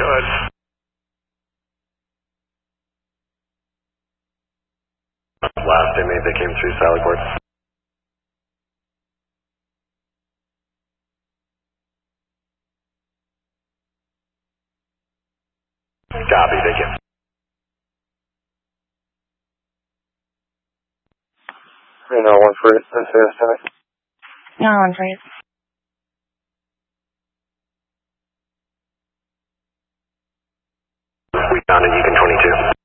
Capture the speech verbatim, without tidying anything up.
ahead. Last inmate that came through Sally Port. Copy, thank you. You know, one for it. No, one for it. We found a Yukon twenty-two.